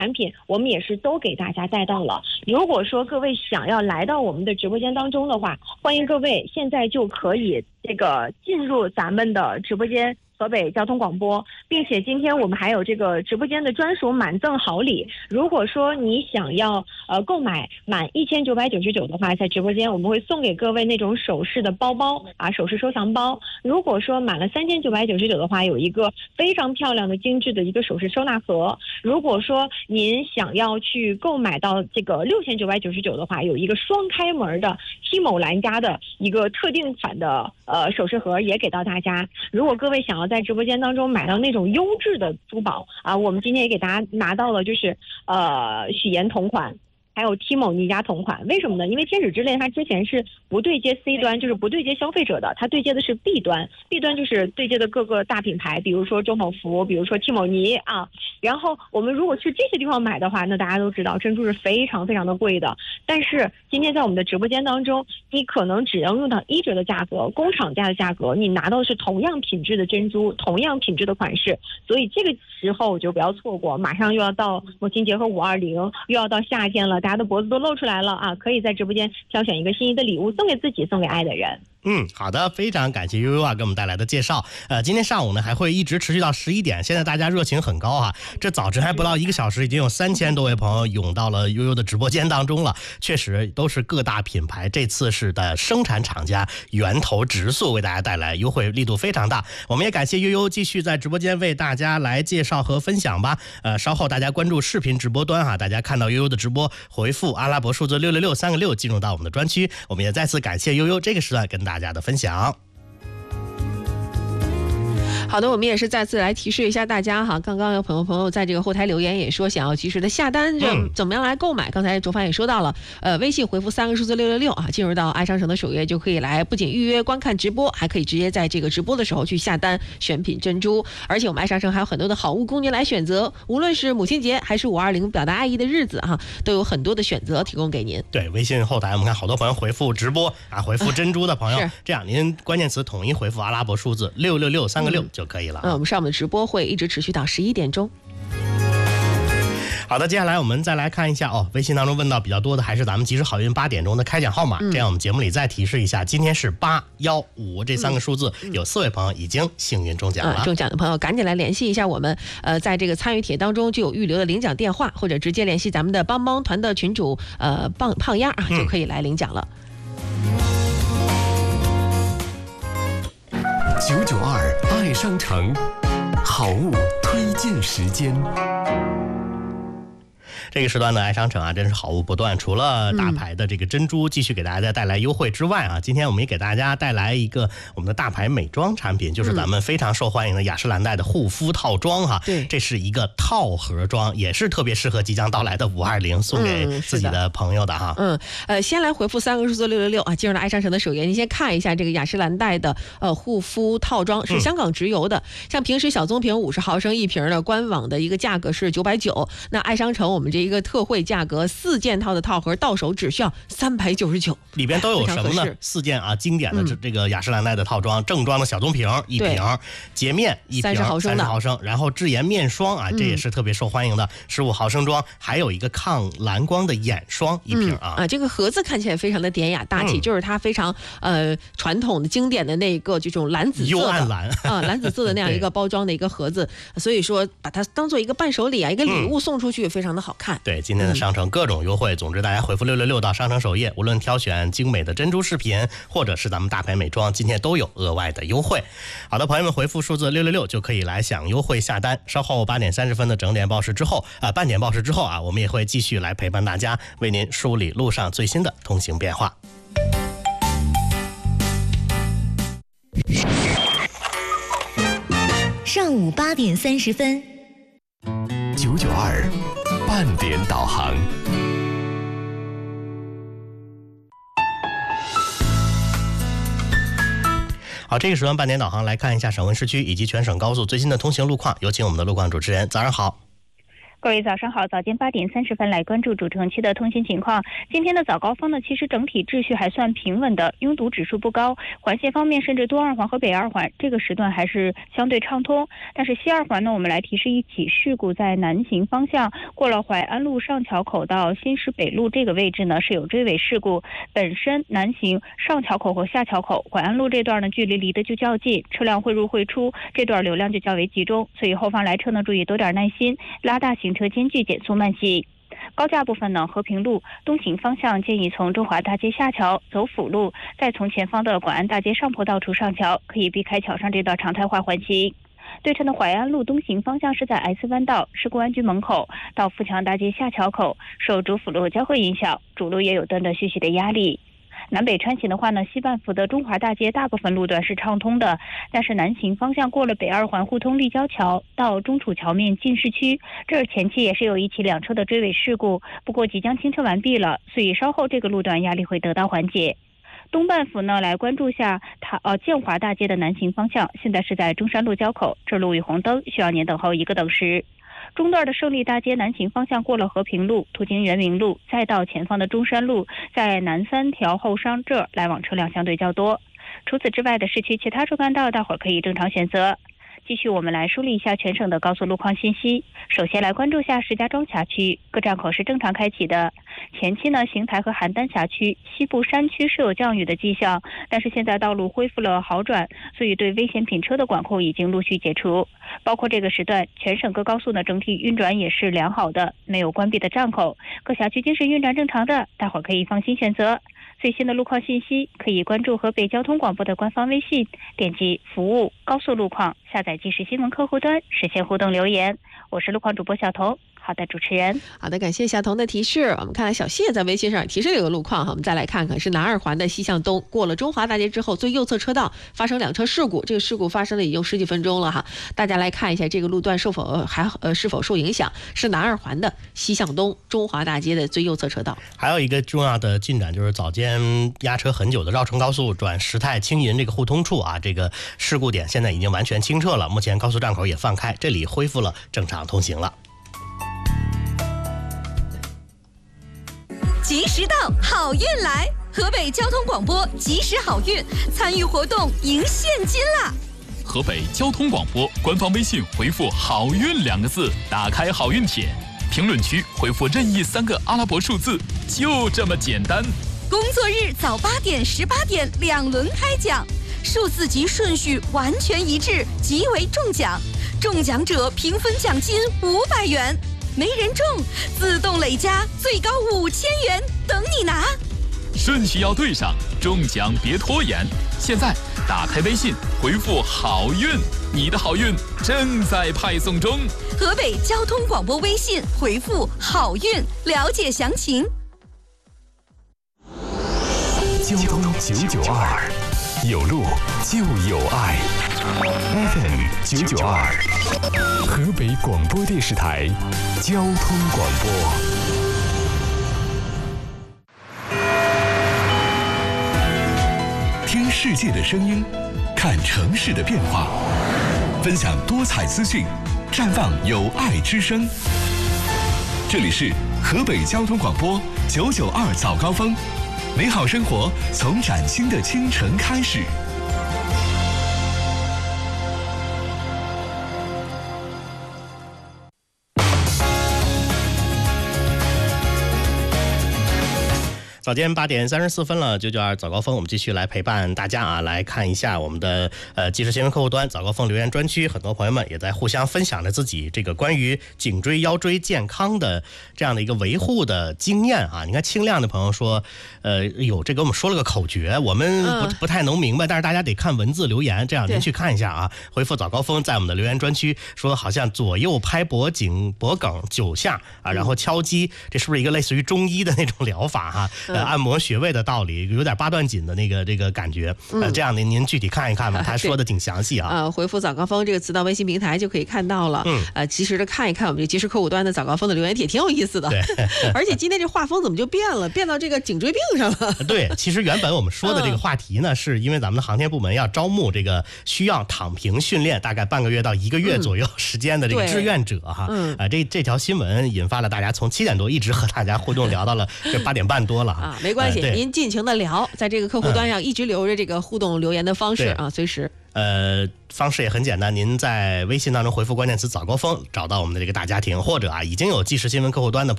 产品我们也是都给大家带到了。如果说各位想要来到我们的直播间当中的话，欢迎各位现在就可以进入咱们的直播间。河北交通广播，并且今天我们还有这个直播间的专属满赠好礼。如果说你想要购买满1999的话，在直播间我们会送给各位那种首饰的包包啊，首饰收藏包。如果说满了3999的话，有一个非常漂亮的精致的一个首饰收纳盒。如果说您想要去购买到这个6999的话，有一个双开门的 Timo 蓝家的一个特定款的首饰盒也给到大家。如果各位想要在直播间当中买到那种优质的珠宝啊，我们今天也给大家拿到了，就是许妍同款，还有 Timo 尼家同款。为什么呢？因为天使之恋它之前是不对接 C 端，就是不对接消费者的，它对接的是 B 端。B 端就是对接的各个大品牌，比如说中宝福，比如说 Timo 尼啊。然后我们如果去这些地方买的话，那大家都知道珍珠是非常非常的贵的。但是今天在我们的直播间当中，你可能只要用到1折的价格，工厂价的价格，你拿到的是同样品质的珍珠，同样品质的款式。所以这个时候就不要错过，马上又要到母亲节和520，又要到夏天了，大家的脖子都露出来了啊！可以在直播间挑选一个心仪的礼物，送给自己，送给爱的人。 好的，非常感谢悠悠啊给我们带来的介绍。今天上午呢还会一直持续到11点，现在大家热情很高啊，这早晨还不到1个小时，已经有3000多位朋友涌到了悠悠的直播间当中了。确实都是各大品牌这次是的生产厂家源头直送为大家带来优惠力度非常大。我们也感谢悠悠继续在直播间为大家来介绍和分享吧。稍后大家关注视频直播端大家看到悠悠的直播，回复阿拉伯数字666 3个6进入到我们的专区。我们也再次感谢悠悠这个时段跟大家的分享。 好的，我们也是再次来提示一下大家哈，刚刚有朋友在这个后台留言也说想要及时的下单，怎么样来购买？刚才卓凡也说到了，微信回复3个数字666啊，进入到爱商城的首页就可以来，不仅预约观看直播，还可以直接在这个直播的时候去下单选品珍珠。而且我们爱商城还有很多的好物供您来选择，无论是母亲节还是520表达爱意的日子都有很多的选择提供给您。 对，微信后台我们看好多朋友回复直播回复珍珠的朋友，这样您关键词统一回复阿拉伯数字666 3个6就可以了。 我们上我们的直播会一直持续到11点钟。 好的，接下来我们再来看一下微信当中问到比较多的还是咱们及时好运8点钟的开奖号码。这样我们节目里再提示一下，今天是815这3个数字，有4位朋友已经幸运中奖了。 中奖的朋友赶紧来联系一下我们，在这个参与帖当中就有预留的领奖电话，或者直接联系咱们的帮帮团的群主胖丫就可以来领奖了。 992爱商城好物推荐时间。 这个时段的爱商城真是好物不断，除了大牌的这个珍珠继续给大家带来优惠之外今天我们也给大家带来一个我们的大牌美妆产品，就是咱们非常受欢迎的雅诗兰黛的护肤套装对， 这是一个套盒装，也是特别适合即将到来的520送给自己的朋友的先来回复3个数字666进入到爱商城的首页，您先看一下这个雅诗兰黛的护肤套装，是香港直邮的。像平时小棕瓶50毫升一瓶的官网的一个价格是990，那爱商城我们这一个特惠价格4件套的套盒到手只需要399， 里边都有什么呢？4件经典的这个雅诗兰黛的套装，正装的小棕瓶1瓶，洁面1瓶30毫升，然后智妍面霜这也是特别受欢迎的15毫升装，还有一个抗蓝光的眼霜1瓶这个盒子看起来非常的典雅大气，就是它非常传统的经典的那个这种蓝紫色的幽暗蓝蓝紫色的那样一个包装的一个盒子，所以说把它当做一个伴手礼一个礼物送出去非常的好看。 对，今天的商城各种优惠，总之大家回复666到商城首页，无论挑选精美的珍珠饰品或者是咱们大牌美妆，今天都有额外的优惠。好的，朋友们回复数字666就可以来享优惠下单。稍后8点30分的整点报时之后半点报时之后我们也会继续来陪伴大家，为您梳理路上最新的通行变化。 上午8点30分 992半点导航。 好，这个时段半点导航来看一下省会市区以及全省高速最新的通行路况，有请我们的路况主持人。早上好。 各位早上好，早间8点30分来关注主城区的通行情况。今天的早高峰呢，其实整体秩序还算平稳的，拥堵指数不高。环线方面，甚至东二环和北二环这个时段还是相对畅通。但是西二环呢，我们来提示一起事故，在南行方向过了淮安路上桥口到新市北路这个位置呢是有追尾事故。本身南行上桥口和下桥口淮安路这段呢距离得就较近，车辆汇入汇出，这段流量就较为集中，所以后方来车呢注意多点耐心，拉大行车间距，减速慢行。高架部分呢，和平路东行方向建议从中华大街下桥走辅路，再从前方的广安大街上坡道处上桥，可以避开桥上这段常态化环行。对称的淮安路东行方向是在 S 弯道市公安局门口到富强大街下桥口，受主辅路交汇影响，主路也有断断续续的压力。南北穿行的话呢，西半幅的中华大街大部分路段是畅通的，但是南行方向过了北二环互通立交桥到中储桥面进市区，这儿前期也是有一起两车的追尾事故，不过即将清车完毕了，所以稍后这个路段压力会得到缓解。东半幅呢，来关注下建华大街的南行方向，现在是在中山路交口，这路遇红灯，需要您等候1个等时。中段的胜利大街南行方向过了和平路，途经圆明路，再到前方的中山路，在南3条后商这儿来往车辆相对较多。除此之外的市区其他主干道，大伙儿可以正常选择。继续我们来梳理一下全省的高速路况信息。首先来关注下石家庄辖区，各站口是正常开启的。前期呢，邢台和邯郸辖区西部山区是有降雨的迹象，但是现在道路恢复了好转，所以对危险品车的管控已经陆续解除。包括这个时段，全省各高速呢整体运转也是良好的，没有关闭的站口，各辖区均是运转正常的，大伙儿可以放心选择。最新的路况信息可以关注河北交通广播的官方微信，点击服务高速路况，下载即时新闻客户端，实现互动留言。我是路况主播小彤。好的，主持人。 好的，感谢小彤的提示。我们看来小谢在微信上提示了有个路况哈，我们再来看看，是南二环的西向东，过了中华大街之后，最右侧车道发生两车事故，这个事故发生了已经10几分钟了哈，大家来看一下这个路段是否受影响，是南二环的西向东中华大街的最右侧车道。 还有一个重要的进展就是早间压车很久的绕城高速转时泰青银这个互通处啊，这个事故点现在已经完全清澈了，目前高速站口也放开，这里恢复了正常通行了。 及时到，好运来！河北交通广播及时好运，参与活动赢现金啦！ 河北交通广播官方微信回复“好运”2个字，打开好运帖，评论区回复任意3个阿拉伯数字，就这么简单。 工作日早8点、18点2轮开奖，数字及顺序完全一致，即为中奖。中奖者平分奖金500元。没人中，自动累加最高5000元，等你拿。 顺序要对上，中奖别拖延。现在打开微信，回复“好运”，你的好运正在派送中。 河北交通广播微信回复“好运”，了解详情。 交通992，有路就有爱。FM 992，河北广播电视台交通广播。听世界的声音，看城市的变化，分享多彩资讯，绽放有爱之声。这里是河北交通广播992早高峰，美好生活从崭新的清晨开始。 早间8点34分了，992早高峰，我们继续来陪伴大家啊，来看一下我们的即时新闻客户端早高峰留言专区，很多朋友们也在互相分享着自己这个关于颈椎腰椎健康的这样的一个维护的经验啊。你看清亮的朋友说，有这给我们说了个口诀，我们不太能明白，但是大家得看文字留言，这样您去看一下啊。回复早高峰，在我们的留言专区说，好像左右拍脖颈、脖梗9下啊，然后敲击，这是不是一个类似于中医的那种疗法哈？ 按摩穴位的道理，有点八段锦的这个感觉。这样的您具体看一看吧，他说的挺详细啊。 回复早高峰这个词到微信平台就可以看到了。及时的看一看我们这即时客户端的早高峰的留言帖，挺有意思的。 对， 而且今天这画风怎么就变了，变到这个颈椎病上了？ 对，其实原本我们说的这个话题呢，是因为咱们的航天部门要招募这个需要躺平训练大概半个月到1个月左右时间的这个志愿者哈。这条新闻引发了大家从7点多一直和大家互动聊到了这8点半多了啊。 没关系，您尽情的聊，在这个客户端上一直留着这个互动留言的方式啊，随时。 方式也很简单，您在微信当中回复关键词早高峰，找到我们的这个大家庭，或者已经有即时新闻客户端的朋友